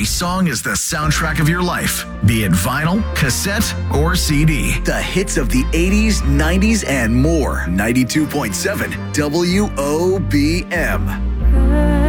Every song is the soundtrack of your life, be it vinyl, cassette, or CD. The hits of the 80s, 90s, and more. 92.7 WOBM.